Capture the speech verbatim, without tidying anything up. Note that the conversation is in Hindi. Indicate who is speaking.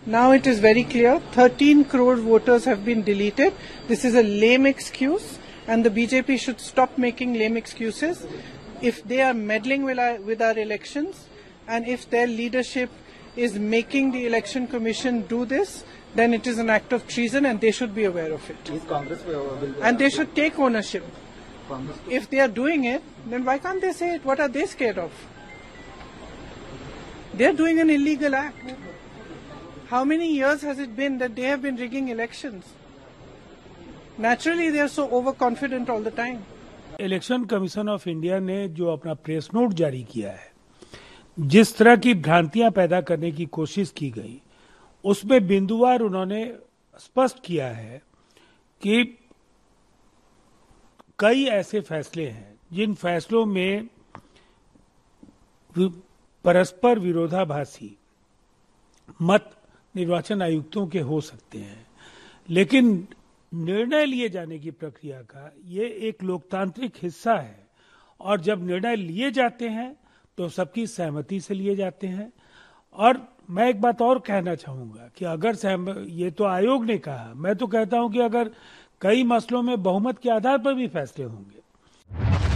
Speaker 1: Now it is very clear, thirteen crore voters have been deleted. This is a lame excuse and the B J P should stop making lame excuses. If they are meddling with our, with our elections and if their leadership is making the election commission do this, then it is an act of treason and they should be aware of it.
Speaker 2: Is Congress will,
Speaker 1: and they should take ownership.
Speaker 2: Congress.
Speaker 1: If they are doing it, then why can't they say it? What are they scared of? They are doing an illegal act. How many years has it been that they have been rigging elections? Naturally, they are so overconfident all the time.
Speaker 3: Election commission of India ने जो अपना प्रेस नोट जारी किया है, जिस तरह की भ्रांतियां पैदा करने की कोशिश की गई, उसमें बिंदुवार उन्होंने स्पष्ट किया है कि कई ऐसे फैसले हैं जिन फैसलों में परस्पर विरोधाभासी मत निर्वाचन आयुक्तों के हो सकते हैं, लेकिन निर्णय लिए जाने की प्रक्रिया का ये एक लोकतांत्रिक हिस्सा है और जब निर्णय लिए जाते हैं तो सबकी सहमति से लिए जाते हैं। और मैं एक बात और कहना चाहूंगा कि अगर सहम ये तो आयोग ने कहा, मैं तो कहता हूं कि अगर कई मसलों में बहुमत के आधार पर भी फैसले होंगे